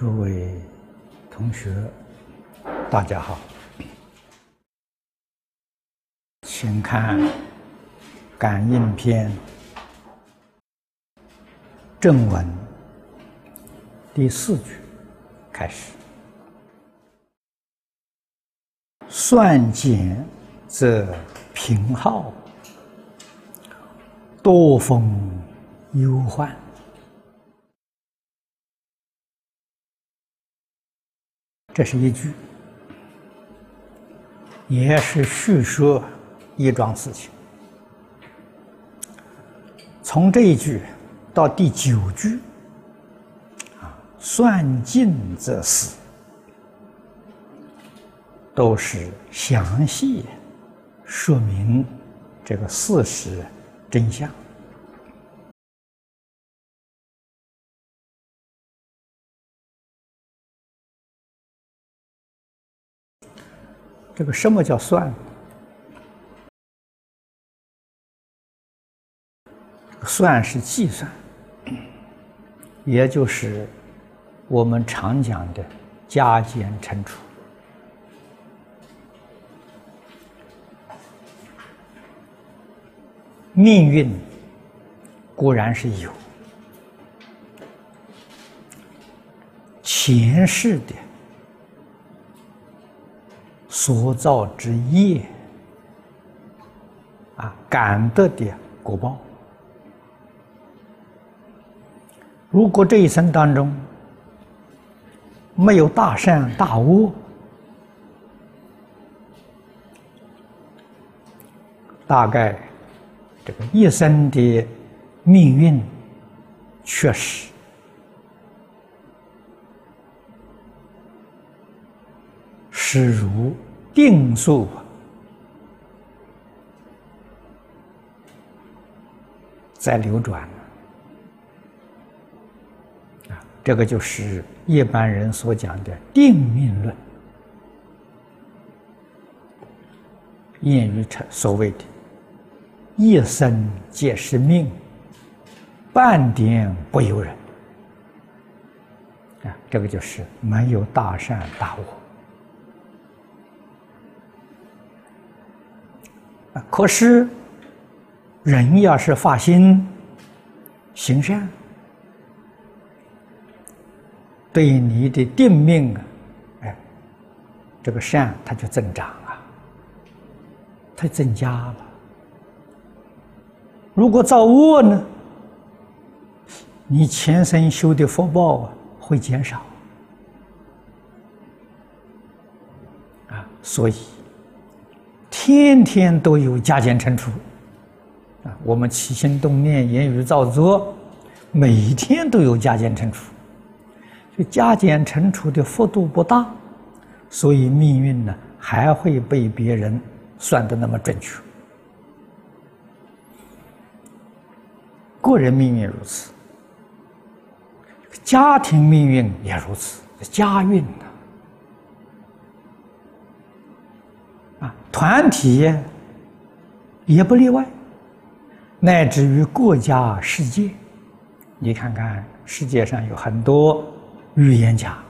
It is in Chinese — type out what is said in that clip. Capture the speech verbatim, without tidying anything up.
诸位同学，大家好，请看《感应篇》正文第四句开始。算简则平浩，多风忧患。这是一句，也是叙说一桩事情。从这一句到第九句，啊，算尽则死，都是详细说明这个事实真相。这个什么叫算？算是计算，也就是我们常讲的加减乘除。命运固然是有，前世的所造之业啊，感得的果报。如果这一生当中没有大善大恶，大概这个一生的命运确实是如定数在流转啊，这个就是一般人所讲的定命论。谚语所谓的一生皆是命，半点不由人啊，这个就是没有大善大恶。可是，人要是发心行善，对你的定命啊，哎，这个善它就增长啊，它增加了。如果造恶呢，你前生修的福报啊会减少啊，所以天天都有加减乘除啊，我们起心动念、言语造作，每天都有加减乘除。这加减乘除的幅度不大，所以命运呢还会被别人算得那么准确。个人命运如此，家庭命运也如此，家运呢？啊，团体也不例外，乃至于国家、世界，你看看世界上有很多预言家，